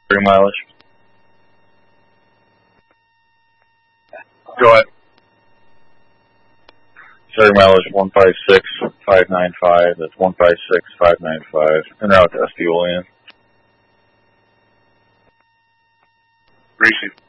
mileage. Go ahead. Sorry, mileage 156595. That's 156595. En route to Espejulian. Receive.